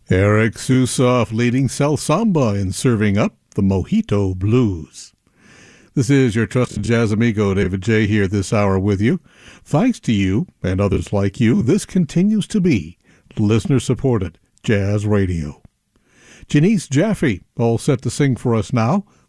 Eric Susoff leading Cell Samba in serving up the Mojito Blues. This is your trusted jazz amigo, David J. here this hour with you. Thanks to you and others like you, this continues to be listener-supported jazz radio. Janice Jaffe, all set to sing for us now,